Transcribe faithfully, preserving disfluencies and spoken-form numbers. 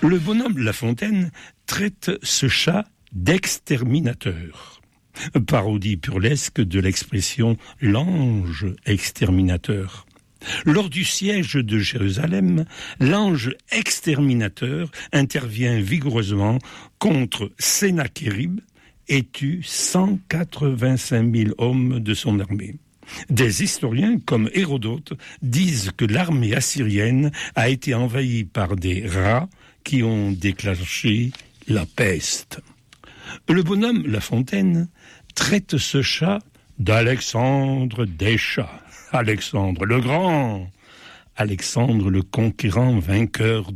Le bonhomme La Fontaine traite ce chat d'exterminateur. Parodie burlesque de l'expression « l'ange exterminateur ». Lors du siège de Jérusalem, l'ange exterminateur intervient vigoureusement contre Sennachérib et tue cent quatre-vingt-cinq mille hommes de son armée. Des historiens comme Hérodote disent que l'armée assyrienne a été envahie par des rats qui ont déclenché la peste. Le bonhomme La Fontaine traite ce chat d'Alexandre des chats. Alexandre le Grand, Alexandre le conquérant vainqueur